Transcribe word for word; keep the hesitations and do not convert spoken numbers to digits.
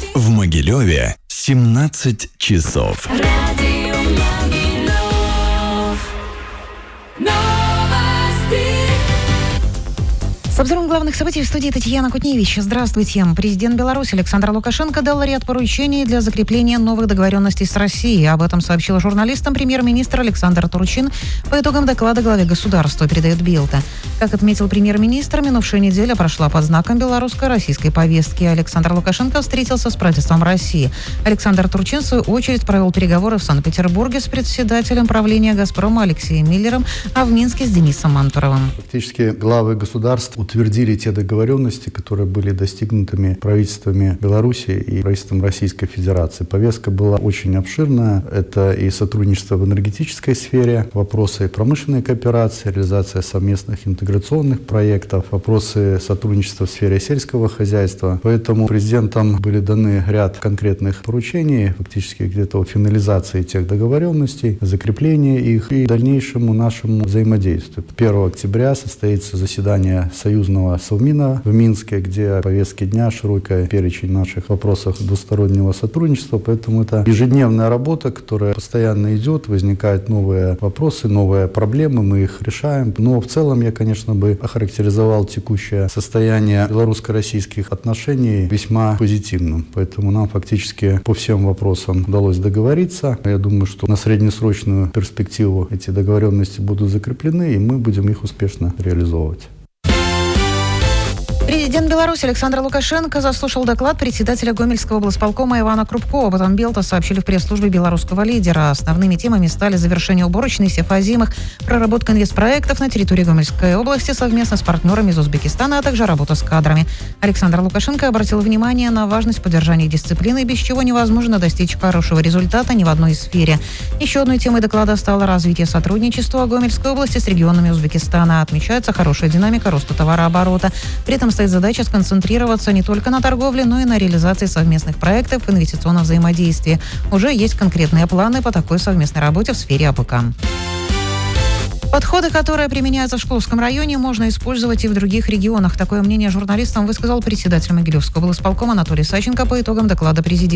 В Могилеве семнадцать часов. Радио Могилев. Новости. С обзором главных событий в студии Татьяна Кутневич. Здравствуйте. Президент Беларуси Александр Лукашенко дал ряд поручений для закрепления новых договоренностей с Россией. Об этом сообщил журналистам премьер-министр Александр Турчин по итогам доклада главе государства, передает Белта. Как отметил премьер-министр, минувшая неделя прошла под знаком белорусско-российской повестки. Александр Лукашенко встретился с правительством России. Александр Турчин, в свою очередь, провел переговоры в Санкт-Петербурге с председателем правления «Газпрома» Алексеем Миллером, а в Минске с Денисом Мантуровым. Фактически главы государств утвердили те договоренности, которые были достигнутыми правительствами Беларуси и правительством Российской Федерации. Повестка была очень обширная. Это и сотрудничество в энергетической сфере, вопросы промышленной кооперации, реализация совместных интеграционных проектов, вопросы сотрудничества в сфере сельского хозяйства. Поэтому президентам были даны ряд конкретных поручений, фактически где-то о финализации тех договоренностей, закреплении их и дальнейшему нашему взаимодействию. первого октября состоится заседание Союзного Совмина в Минске, где в повестке дня широкий перечень наших вопросов двустороннего сотрудничества. Поэтому это ежедневная работа, которая постоянно идет, возникают новые вопросы, новые проблемы, мы их решаем. Но в целом я, конечно, бы охарактеризовал текущее состояние белорусско-российских отношений весьма позитивным. Поэтому нам фактически по всем вопросам удалось договориться. Я думаю, что на среднесрочную перспективу эти договоренности будут закреплены, и мы будем их успешно реализовывать. Президент Беларуси Александр Лукашенко заслушал доклад председателя Гомельского облсполкома Ивана Крупко. Об этом Белта сообщили в пресс-службе белорусского лидера. Основными темами стали завершение уборочной сефазимых, проработка инвестпроектов на территории Гомельской области совместно с партнерами из Узбекистана, а также работа с кадрами. Александр Лукашенко обратил внимание на важность поддержания дисциплины, без чего невозможно достичь хорошего результата ни в одной сфере. Еще одной темой доклада стало развитие сотрудничества Гомельской области с регионами Узбекистана. Отмечается хорошая динамика роста товарооборота. При этом стоит задача сконцентрироваться не только на торговле, но и на реализации совместных проектов инвестиционного взаимодействия. Уже есть конкретные планы по такой совместной работе в сфере АПК. Подходы, которые применяются в Шкловском районе, можно использовать и в других регионах. Такое мнение журналистам высказал председатель Могилевского облсполкома Анатолий Саченко по итогам доклада президента.